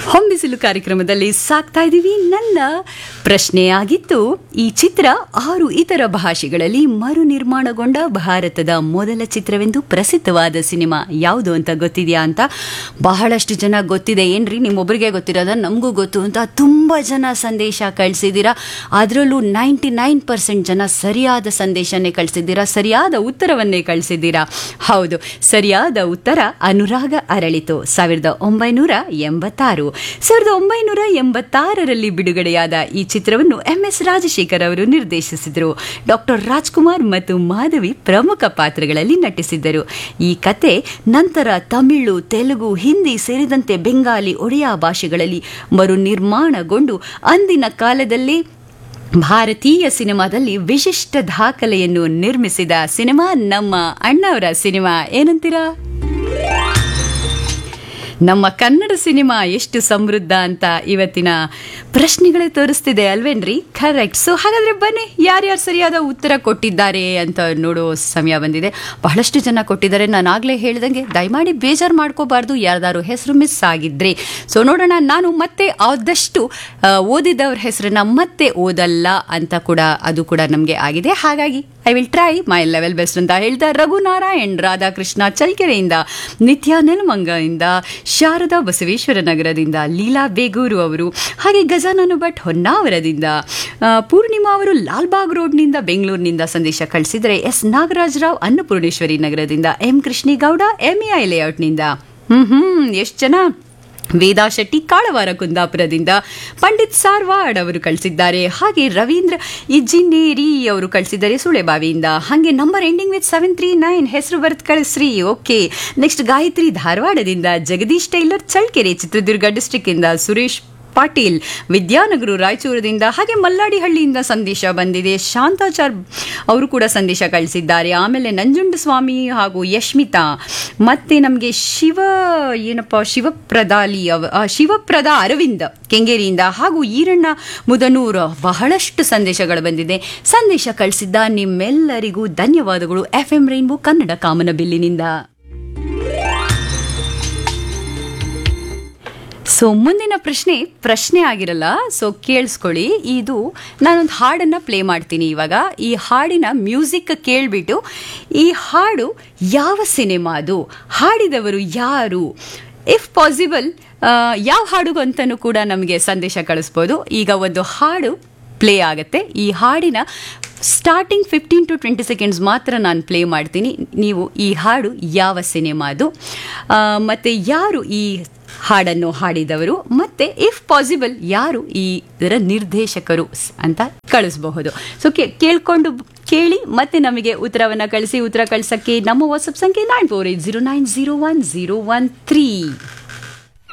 ಹೊಂಬಿಸಿಲು ಕಾರ್ಯಕ್ರಮದಲ್ಲಿ ಸಾಕ್ತಾ ಇದ್ದೀವಿ. ನನ್ನ ಪ್ರಶ್ನೆಯಾಗಿತ್ತು, ಈ ಚಿತ್ರ 6 ಇತರ ಭಾಷೆಗಳಲ್ಲಿ ಮರು ನಿರ್ಮಾಣಗೊಂಡ ಭಾರತದ ಮೊದಲ ಚಿತ್ರವೆಂದು ಪ್ರಸಿದ್ಧವಾದ ಸಿನಿಮಾ ಯಾವುದು ಅಂತ ಗೊತ್ತಿದೆಯಾ ಅಂತ. ಬಹಳಷ್ಟು ಜನ ಗೊತ್ತಿದೆ ಏನ್ರಿ, ನಿಮ್ಮೊಬ್ಬರಿಗೆ ಗೊತ್ತಿರೋದ ನಮಗೂ ಗೊತ್ತು ಅಂತ ತುಂಬ ಜನ ಸಂದೇಶ ಕಳಿಸಿದ್ದೀರಾ. ಅದರಲ್ಲೂ 99% ಜನ ಸರಿಯಾದ ಸಂದೇಶನೇ ಕಳಿಸಿದ್ದೀರಾ, ಸರಿಯಾದ ಉತ್ತರವನ್ನೇ ಕಳಿಸಿದ್ದೀರಾ. ಹೌದು, ಸರಿಯಾದ ಉತ್ತರ ಅನುರಾಗ ಅರಳಿತು 1986. 1986ರಲ್ಲಿ ಬಿಡುಗಡೆಯಾದ ಈ ಚಿತ್ರವನ್ನು MS ರಾಜಶೇಖರ್ ಅವರು ನಿರ್ದೇಶಿಸಿದರು. ಡಾಕ್ಟರ್ ರಾಜ್ಕುಮಾರ್ ಮತ್ತು ಮಾಧವಿ ಪ್ರಮುಖ ಪಾತ್ರಗಳಲ್ಲಿ ನಟಿಸಿದ್ದರು. ಈ ಕತೆ ನಂತರ ತಮಿಳು, ತೆಲುಗು, ಹಿಂದಿ ಸೇರಿದಂತೆ ಬೆಂಗಾಲಿ, ಒಡಿಯಾ ಭಾಷೆಗಳಲ್ಲಿ ಮರು ನಿರ್ಮಾಣಗೊಂಡು ಅಂದಿನ ಕಾಲದಲ್ಲಿ ಭಾರತೀಯ ಸಿನಿಮಾದಲ್ಲಿ ವಿಶಿಷ್ಟ ದಾಖಲೆಯನ್ನು ನಿರ್ಮಿಸಿದ ಸಿನಿಮಾ ನಮ್ಮ ಅಣ್ಣವರ ಸಿನಿಮಾ. ಏನಂತೀರಾ? ನಮ್ಮ ಕನ್ನಡ ಸಿನಿಮಾ ಎಷ್ಟು ಸಮೃದ್ಧ ಅಂತ ಇವತ್ತಿನ ಪ್ರಶ್ನೆಗಳೇ ತೋರಿಸ್ತಿದೆ ಅಲ್ವೇನ್ರಿ? ಕರೆಕ್ಟ್. ಸೊ ಹಾಗಾದರೆ ಬನ್ನಿ, ಯಾರ್ಯಾರು ಸರಿಯಾದ ಉತ್ತರ ಕೊಟ್ಟಿದ್ದಾರೆ ಅಂತ ನೋಡೋ ಸಮಯ ಬಂದಿದೆ. ಬಹಳಷ್ಟು ಜನ ಕೊಟ್ಟಿದ್ದಾರೆ. ನಾನು ಆಗಲೇ ಹೇಳ್ದಂಗೆ ದಯಮಾಡಿ ಬೇಜಾರು ಮಾಡ್ಕೋಬಾರ್ದು ಯಾರ್ದಾರು ಹೆಸರು ಮಿಸ್ ಆಗಿದ್ರೆ. ಸೊ ನೋಡೋಣ, ನಾನು ಮತ್ತೆ ಆದಷ್ಟು ಓದಿದವ್ರ ಹೆಸರನ್ನ ಮತ್ತೆ ಓದಲ್ಲ ಅಂತ ಕೂಡ ಅದು ಕೂಡ ನಮಗೆ ಆಗಿದೆ. ಹಾಗಾಗಿ I will try my level best ಅಂತ ಹೇಳ್ತಾ ರಘುನಾರಾಯಣ್, ರಾಧಾಕೃಷ್ಣ ಚಳ್ಳಕೆರೆಯಿಂದ, ನಿತ್ಯ ನೆಲಮಂಗದಿಂದ, ಶಾರದಾ ಬಸವೇಶ್ವರ ನಗರದಿಂದ, ಲೀಲಾ ಬೇಗೂರು ಅವರು, ಹಾಗೆ ಗಜಾನನ ಭಟ್ ಹೊನ್ನಾವರದಿಂದ, ಪೂರ್ಣಿಮಾ ಅವರು ಲಾಲ್ಬಾಗ್ ರೋಡ್ನಿಂದ ಬೆಂಗಳೂರಿನಿಂದ ಸಂದೇಶ ಕಳಿಸಿದರೆ, ಎಸ್ ನಾಗರಾಜರಾವ್ ಅನ್ನಪೂರ್ಣೇಶ್ವರಿ ನಗರದಿಂದ, ಎಂ ಕೃಷ್ಣೇಗೌಡ MEI ಲೇಔಟ್ನಿಂದ, ಎಷ್ಟು ಜನ, ವೇದಾ ಶೆಟ್ಟಿ ಕಾಳವಾರ ಕುಂದಾಪುರದಿಂದ, ಪಂಡಿತ್ ಸಾರ್ವಾಡ್ ಅವರು ಕಳಿಸಿದ್ದಾರೆ. ಹಾಗೆ ರವೀಂದ್ರ ಇಜಿನೇರಿ ಅವರು ಕಳಿಸಿದ್ದಾರೆ ಸುಳೆಬಾವಿಯಿಂದ. ಹಾಗೆ ನಂಬರ್ ಎಂಡಿಂಗ್ ವಿತ್ 739 ಹೆಸರು ಬರ್ತ್ ಕಳಿಸ್ರಿ. Okay. Next Gayatri ಧಾರವಾಡದಿಂದ, Jagadish tailor Challakere Chitradurga district ಇಂದ, ಸುರೇಶ್ ಪಾಟೀಲ್ ವಿದ್ಯಾನಗರ ರಾಯಚೂರದಿಂದ, ಹಾಗೆ ಮಲ್ಲಾಡಿಹಳ್ಳಿಯಿಂದ ಸಂದೇಶ ಬಂದಿದೆ. ಶಾಂತಾಚಾರ್ ಅವರು ಕೂಡ ಸಂದೇಶ ಕಳಿಸಿದ್ದಾರೆ. ಆಮೇಲೆ ನಂಜುಂಡಸ್ವಾಮಿ ಹಾಗೂ ಯಶ್ಮಿತಾ, ಮತ್ತೆ ನಮಗೆ ಶಿವಪ್ರದ ಅರವಿಂದ್ ಕೆಂಗೇರಿಯಿಂದ, ಹಾಗೂ ಈರಣ್ಣ ಮುದನೂರ್, ಬಹಳಷ್ಟು ಸಂದೇಶಗಳು ಬಂದಿದೆ. ಸಂದೇಶ ಕಳಿಸಿದ್ದ ನಿಮ್ಮೆಲ್ಲರಿಗೂ ಧನ್ಯವಾದಗಳು. FM rainbow Kannada ಕಾಮನಬಿಲ್ಲಿನಿಂದ. ಸೊ ಮುಂದಿನ ಪ್ರಶ್ನೆ ಆಗಿರಲ್ಲ, ಸೊ ಕೇಳಿಸ್ಕೊಳ್ಳಿ. ಇದು ನಾನೊಂದು ಹಾಡನ್ನು ಪ್ಲೇ ಮಾಡ್ತೀನಿ ಇವಾಗ. ಈ ಹಾಡಿನ ಮ್ಯೂಸಿಕ್ ಕೇಳಿಬಿಟ್ಟು ಈ ಹಾಡು ಯಾವ ಸಿನಿಮಾದು, ಹಾಡಿದವರು ಯಾರು, ಇಫ್ ಪಾಸಿಬಲ್ ಯಾವ ಹಾಡು ಅಂತಲೂ ಕೂಡ ನಮಗೆ ಸಂದೇಶ ಕಳಿಸ್ಬೋದು. ಈಗ ಒಂದು ಹಾಡು ಪ್ಲೇ ಆಗುತ್ತೆ. ಈ ಹಾಡಿನ ಸ್ಟಾರ್ಟಿಂಗ್ 15 to 20 seconds ಮಾತ್ರ ನಾನು ಪ್ಲೇ ಮಾಡ್ತೀನಿ. ನೀವು ಈ ಹಾಡು ಯಾವ ಸಿನಿಮಾದು, ಮತ್ತು ಯಾರು ಈ ಹಾಡನ್ನು ಹಾಡಿದವರು, ಮತ್ತೆ ಇಫ್ ಪಾಸಿಬಲ್ ಯಾರು ಇದರ ನಿರ್ದೇಶಕರು ಅಂತ ಕಳಿಸಬಹುದು. ಸೊ ಕೇಳಿ ಮತ್ತೆ ನಮಗೆ ಉತ್ತರವನ್ನು ಕಳಿಸಿ. ಉತ್ತರ ಕಳಿಸೋಕ್ಕೆ ನಮ್ಮ ವಾಟ್ಸಪ್ ಸಂಖ್ಯೆ 9480901013.